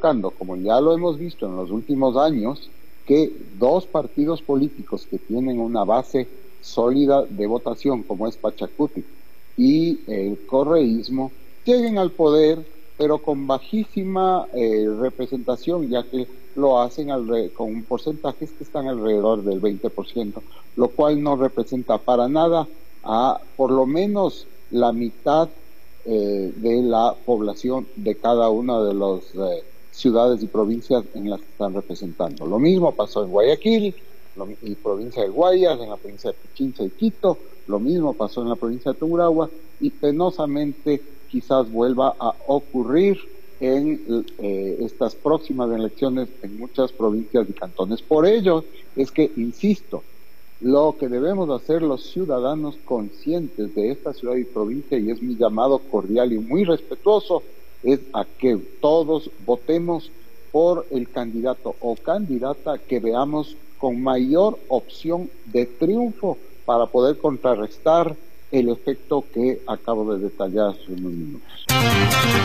provocando, como ya lo hemos visto en los últimos años, que dos partidos políticos que tienen una base sólida de votación, como es Pachacuti y el correísmo, lleguen al poder, pero con bajísima representación, ya que lo hacen con porcentajes que están alrededor del 20%, lo cual no representa para nada a por lo menos la mitad de la población de cada una de las ciudades y provincias en las que están representando. Lo mismo pasó en Guayaquil, y provincia de Guayas, en la provincia de Pichincha y Quito, lo mismo pasó en la provincia de Tungurahua, y penosamente quizás vuelva a ocurrir en estas próximas elecciones en muchas provincias y cantones. Por ello es que, insisto, lo que debemos hacer los ciudadanos conscientes de esta ciudad y provincia, y es mi llamado cordial y muy respetuoso, es a que todos votemos por el candidato o candidata que veamos con mayor opción de triunfo para poder contrarrestar el efecto que acabo de detallar hace unos minutos.